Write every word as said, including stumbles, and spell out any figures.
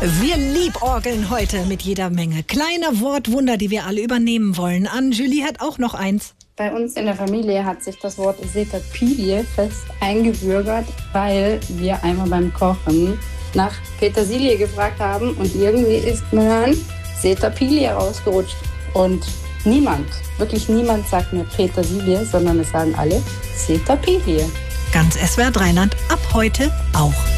Wir liebäugeln heute mit jeder Menge kleiner Wortwunder, die wir alle übernehmen wollen. Anne-Julie hat auch noch eins. Bei uns in der Familie hat sich das Wort Setapilie fest eingebürgert, weil wir einmal beim Kochen nach Petersilie gefragt haben und irgendwie ist mir dann Setapilie rausgerutscht. Und niemand, wirklich niemand sagt mir Petersilie, sondern es sagen alle Setapilie. Ganz S W R drei Land ab heute auch.